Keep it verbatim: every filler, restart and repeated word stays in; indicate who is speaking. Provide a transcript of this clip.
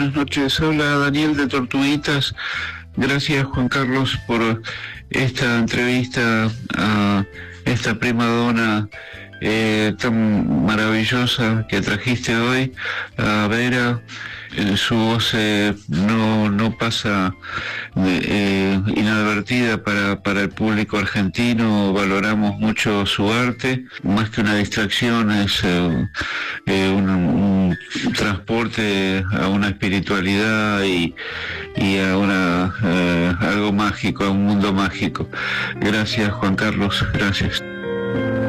Speaker 1: buenas noches. Habla Daniel de Tortuguitas. Gracias, Juan Carlos, por esta entrevista a esta prima donna eh, tan maravillosa que trajiste hoy, a Vera. Eh, su voz eh, no, no pasa eh, inadvertida para, para el público argentino. Valoramos mucho su arte, más que una distracción, es eh, eh, un, un transporte a una espiritualidad y, y a una, eh, algo mágico, a un mundo mágico. Gracias, Juan Carlos, gracias.